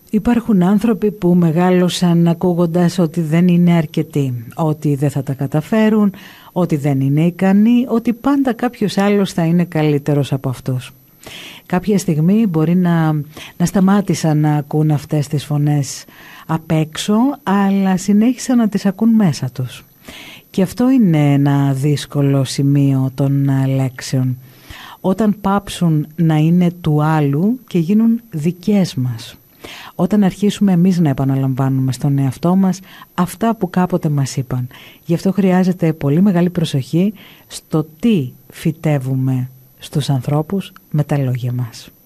Υπάρχουν άνθρωποι που μεγάλωσαν ακούγοντας ότι δεν είναι αρκετοί, ότι δεν θα τα καταφέρουν, ότι δεν είναι ικανοί, ότι πάντα κάποιος άλλος θα είναι καλύτερος από αυτούς. Κάποια στιγμή μπορεί να σταμάτησαν να ακούν αυτές τις φωνές απ' έξω, αλλά συνέχισαν να τις ακούν μέσα τους. Και αυτό είναι ένα δύσκολο σημείο των λέξεων. Όταν πάψουν να είναι του άλλου και γίνουν δικές μας. Όταν αρχίσουμε εμείς να επαναλαμβάνουμε στον εαυτό μας αυτά που κάποτε μας είπαν. Γι' αυτό χρειάζεται πολύ μεγάλη προσοχή στο τι φυτεύουμε στους ανθρώπους με τα λόγια μας.